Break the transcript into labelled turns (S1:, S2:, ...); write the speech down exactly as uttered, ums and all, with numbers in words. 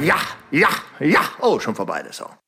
S1: Ja, ja, ja. Oh, schon vorbei, der Song.